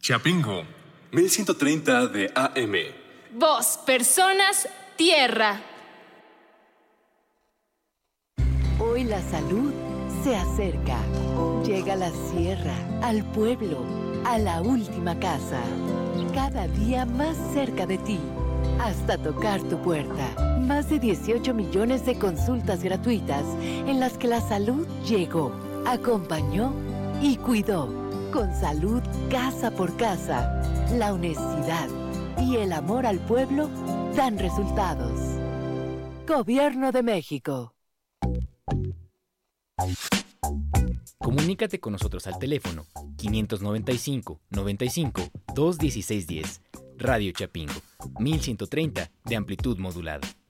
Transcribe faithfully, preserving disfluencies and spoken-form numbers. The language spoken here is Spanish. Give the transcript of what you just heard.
Chapingo, mil ciento treinta de A M. Voz, personas, tierra. Hoy la salud se acerca. Llega a la sierra, al pueblo, a la última casa. Cada día más cerca de ti, hasta tocar tu puerta. Más de dieciocho millones de consultas gratuitas en las que la salud llegó, acompañó y cuidó. Con salud casa por casa, la honestidad y el amor al pueblo dan resultados. Gobierno de México. Comunícate con nosotros al teléfono quinientos noventa y cinco, noventa y cinco, doscientos dieciséis diez. Radio Chapingo, mil ciento treinta de amplitud modulada.